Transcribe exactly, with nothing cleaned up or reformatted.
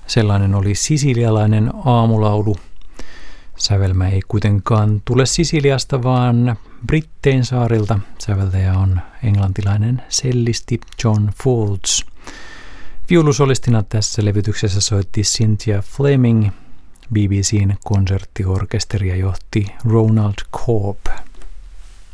Sellainen oli sisilialainen aamulaulu. Sävelmä ei kuitenkaan tule Sisiliasta, vaan Brittein saarilta. Säveltäjä on englantilainen cellisti John Faulds. Viulusolistina tässä levytyksessä soitti Cynthia Fleming. B B C:n konserttiorkesteria johti Ronald Cobb.